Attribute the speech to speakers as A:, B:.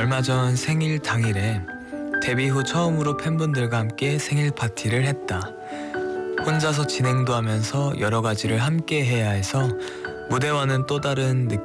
A: 얼마 전 생일 당일에 데뷔 후 처음으로 팬분들과 함께 생일 파티를 했다. 혼자서 진행도 하면서 여러 가지를 함께 해야 해서 무대와는 또 다른